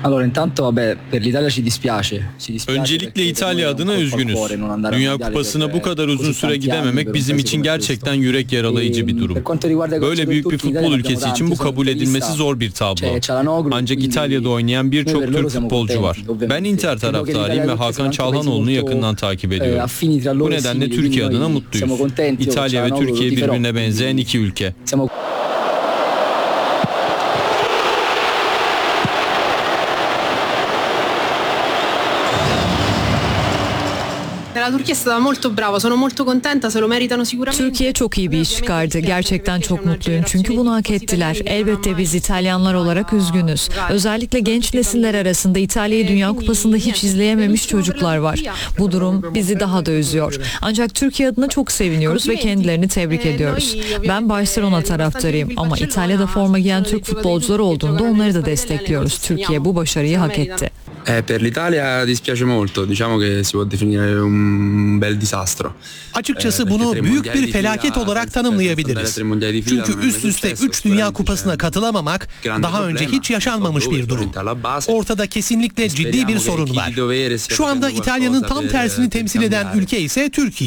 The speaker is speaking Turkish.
Allora intanto vabbè per l'Italia ci dispiace. Öncelikle İtalya adına üzgünüz. Dünya Kupası'na bu kadar uzun süre gidememek bizim için gerçekten yürek yaralayıcı bir durum. Böyle büyük bir futbol ülkesi için bu kabul edilmesi zor bir tablo. Ancak İtalya'da oynayan birçok Türk futbolcu var. Ben Inter taraftarıyım ve Hakan Çalhanoğlu'nu yakından takip ediyorum. Bu nedenle Türkiye adına mutluyuz. İtalya ve Türkiye birbirine benzeyen iki ülke. Türkiye çok iyi bir iş çıkardı. Gerçekten çok mutluyum çünkü bunu hak ettiler. Elbette biz İtalyanlar olarak üzgünüz. Özellikle genç nesiller arasında İtalya'yı Dünya Kupası'nda hiç izleyememiş çocuklar var. Bu durum bizi daha da üzüyor. Ancak Türkiye adına çok seviniyoruz ve kendilerini tebrik ediyoruz. Ben Barcelona taraftarıyım ama İtalya'da forma giyen Türk futbolcular olduğunda onları da destekliyoruz. Türkiye bu başarıyı hak etti. Per l'Italia dispiace molto, diciamo che si può definire un bel disastro. Açıkçası bunu büyük bir felaket olarak tanımlayabiliriz. Çünkü üst üste 3 Dünya Kupası'na katılamamak daha önce hiç yaşanmamış bir durum. Ortada kesinlikle ciddi bir sorun var. Şu anda İtalya'nın tam tersini temsil eden ülke ise Türkiye.